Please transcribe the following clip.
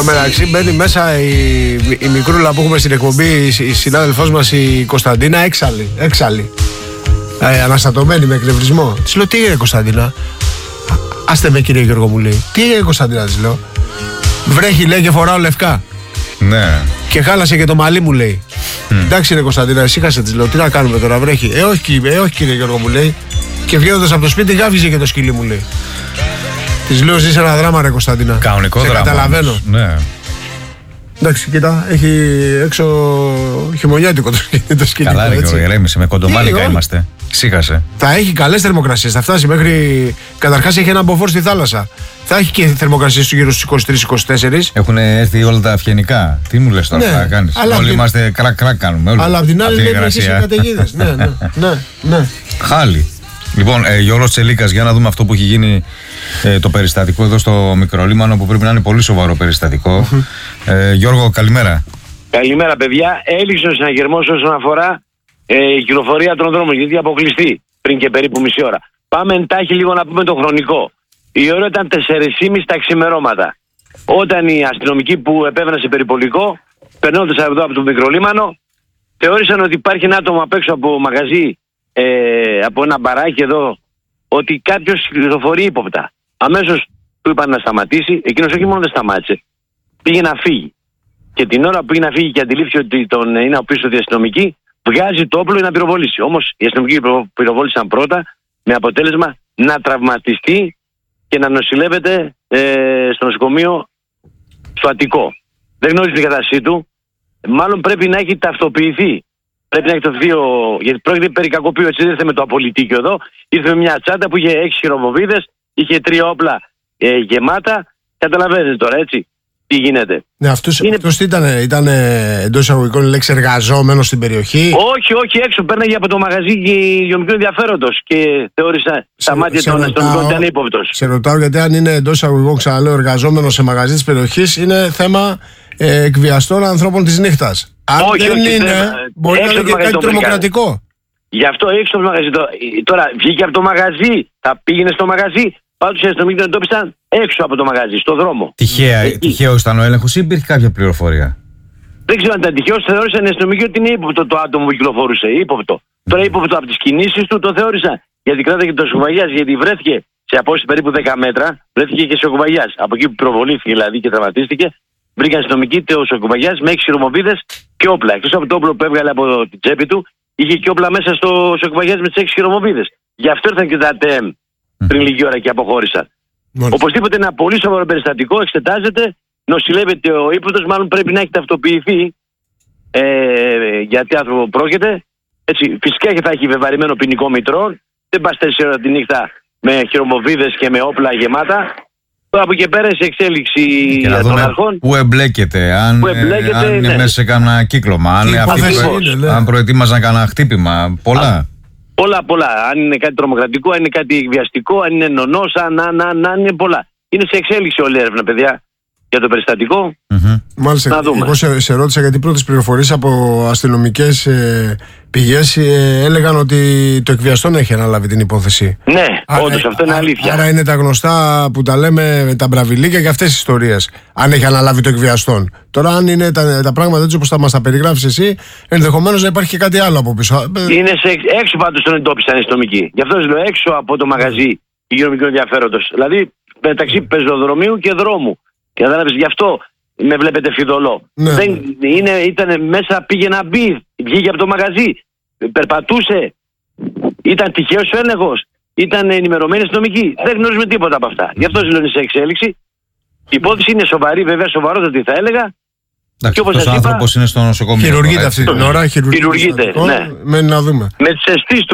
μεταξύ μπαίνει μέσα η μικρούλα που έχουμε στην εκπομπή, η συνάδελφός μας η Κωνσταντίνα, έξαλλη. Αναστατωμένη με εκνευρισμό. Της λέω, τι έγινε Κωνσταντίνα? Άστε με κύριε Γιώργο, μου λέει. Τι έγινε Κωνσταντίνα, της λέω. Βρέχει, λέει, και φοράω λευκά. Ναι. Και χάλασε και το μαλλί μου, λέει. Εντάξει ρε Κωνσταντίνα, ησύχασε, της λέω. Τι να κάνουμε τώρα, βρέχει? Όχι κύριε Γιώργο, μου λέει. Και βγαίνοντας από το σπίτι γάφιζε και το σκυλί μου, λέει. Της λέω, ζεις ένα δράμα ρε Κωνσταντίνα. Κανονικό δράμα. Καταλαβαίνω. Ναι. Εντάξει, κοίτα, έχει έξω χειμωνιάτικο το σκηνικό. Καλά, ρε, ηρέμησε, με κοντομάλικα είμαστε. Σίγασε. Θα έχει καλές θερμοκρασίες, θα φτάσει μέχρι. Καταρχάς έχει ένα μποφόρ στη θάλασσα. Θα έχει και θερμοκρασίες γύρω στους 23-24. Έχουν έρθει όλα τα αυγενικά. Τι μου λες τώρα, Ναι, θα κάνεις? Όλοι είμαστε κρακ κάνουμε. Όλοι. Αλλά απ' την άλλη λέμε εσείς οι καταιγίδες. Ναι. Χάλι. Λοιπόν, Γιώργος Τσελίκας, για να δούμε αυτό που έχει γίνει το περιστατικό εδώ στο Μικρολίμανο, που πρέπει να είναι πολύ σοβαρό περιστατικό. Γιώργο, καλημέρα. Καλημέρα, παιδιά. Έληξε ο συναγερμός όσον αφορά η κυκλοφορία των δρόμων, γιατί αποκλειστεί πριν και περίπου μισή ώρα. Πάμε εντάχει λίγο να πούμε το χρονικό. Η ώρα ήταν 4:30 τα ξημερώματα. Όταν οι αστυνομικοί που επέβαιναν σε περιπολικό, περνώντας εδώ από το Μικρολίμανο, θεώρησαν ότι υπάρχει ένα άτομο απ' έξω από μαγαζί, από ένα μπαράκι εδώ, ότι κάποιος κυκλοφορεί ύποπτα. Αμέσως του είπαν να σταματήσει. Εκείνος όχι μόνο δεν σταμάτησε, πήγε να φύγει. Και την ώρα που πήγε να φύγει και αντιλήφθηκε ότι είναι από πίσω οι αστυνομικοί, βγάζει το όπλο για να πυροβολήσει. Όμως οι αστυνομικοί πυροβόλησαν πρώτα, με αποτέλεσμα να τραυματιστεί και να νοσηλεύεται στο νοσοκομείο στο Αττικό. Δεν γνώριζε την κατάστασή του. Μάλλον πρέπει να έχει ταυτοποιηθεί. Πρέπει να έχει ταυτοποιηθεί, γιατί πρόκειται περί κακοποιού. Έτσι δεν ήρθε με το απολυτίκιο εδώ. Ήρθε με μια τσάντα που είχε 6 χειροβοβίδες, είχε 3 όπλα γεμάτα. Καταλαβαίνετε τώρα, έτσι, τι γίνεται. Ναι, αυτός ήταν εντός εισαγωγικών η λέξη εργαζόμενος στην περιοχή. Όχι, έξω. Πέρναγε από το μαγαζί υγειονομικού ενδιαφέροντος και θεώρησα στα μάτια των αστυνομικών ότι ήταν ύποπτος. Σε ρωτάω γιατί, αν είναι εντός εισαγωγικών, ξαναλέω, εργαζόμενος σε μαγαζί της περιοχής, είναι θέμα εκβιαστών ανθρώπων της νύχτας. Αν όχι, δεν είναι, μπορεί να είναι και κάτι τρομοκρατικό. Γι' αυτό έξω από το μαγαζί. Τώρα βγήκε από το μαγαζί, θα πήγαινε στο μαγαζί. Πάντως οι αστυνομικοί τον εντόπισαν έξω από το μαγαζί, στο δρόμο. Τυχαίος ήταν ο έλεγχος ή υπήρχε κάποια πληροφορία? Δεν ξέρω αν ήταν τυχαίος, θεώρησαν οι αστυνομικοί ότι είναι ύποπτο το άτομο που κυκλοφορούσε. Ύποπτο. Τώρα ύποπτο από τις κινήσεις του το θεώρησαν. Γιατί κράταγε το Σοκουβαγιάς, γιατί βρέθηκε σε απόσταση περίπου 10 μέτρα, βρέθηκε και Σοκουβαγιάς. Από εκεί που προβολήθηκε δηλαδή και τραυματίστηκε, βρήκαν αστυνομικοί το Σοκουβαγιάς με 6 χειρομοβίδες και όπλα. Εκτός από το όπλο που έβγαλε από την τσέπη του, είχε και όπλα μέσα στο Σοκουβαγιάς με τις 6 χειρομοβίδες. Γι' αυτό ήρθαν και τα ΤΕΜ πριν λίγη ώρα και αποχώρησαν. Οπωσδήποτε ένα πολύ σοβαρό περιστατικό, εξετάζεται, νοσηλεύεται ο ύποπτος, μάλλον πρέπει να έχει ταυτοποιηθεί γιατί άνθρωπο πρόκειται. Έτσι, φυσικά και θα έχει βεβαρημένο ποινικό μητρό. Δεν πας 4 ώρα τη νύχτα με χειρομοβίδες και με όπλα γεμάτα. Τώρα από εκεί πέρα σε εξέλιξη των αρχών. Πού εμπλέκεται, αν είναι μέσα σε κανένα κύκλωμα, αν προετοίμαζαν κανένα χτύπημα. Πολλά. Αν είναι κάτι τρομοκρατικό, αν είναι κάτι βιαστικό, αν είναι νονός, αν είναι πολλά. Είναι σε εξέλιξη όλη η έρευνα, παιδιά, για το περιστατικό. Μάλιστα. Να δούμε. Εγώ σε ρώτησα γιατί πρώτες πληροφορίες από αστυνομικές πηγές έλεγαν ότι το εκβιαστόν έχει αναλάβει την υπόθεση. Ναι, όντως αυτό είναι αλήθεια. Άρα είναι τα γνωστά που τα λέμε, τα μπραβιλίκια και αυτές τις ιστορίες. Αν έχει αναλάβει το εκβιαστόν. Τώρα, αν είναι τα πράγματα έτσι όπως θα μας τα περιγράφεις εσύ, ενδεχομένως να υπάρχει και κάτι άλλο από πίσω. Είναι έξω πάντως τον εντόπισαν οι αστυνομικοί. Γι' αυτό λέω έξω από το μαγαζί υγειονομικού ενδιαφέροντος. Δηλαδή μεταξύ πεζοδρομίου και δρόμου. Κατάλαβες, γι' αυτό με βλέπετε φιδωλό. Ναι. Ήταν μέσα, πήγε να μπει, βγήκε από το μαγαζί, περπατούσε, ήταν τυχαίος ο έλεγχος, ήταν ενημερωμένοι αστυνομικοί. Δεν γνωρίζουμε τίποτα από αυτά. Γι' αυτό λέω είναι σε εξέλιξη. Η υπόθεση είναι σοβαρή, βέβαια, σοβαρότατη θα έλεγα. Εντάξει, αυτός ο άνθρωπος είναι στο νοσοκομείο. Χειρουργείται αυτή την ώρα. Χειρουργείται, ναι. Μένει να δούμε. Με τις αισθήσεις του